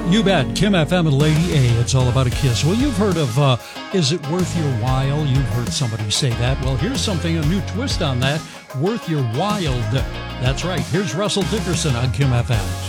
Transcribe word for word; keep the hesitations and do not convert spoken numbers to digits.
You bet. Kim F M and Lady A, it's all about a kiss. Well, you've heard of, uh, is it worth your while? You've heard somebody say that. Well, here's something, a new twist on that, worth your wild. That's right. Here's Russell Dickerson on Kim F M.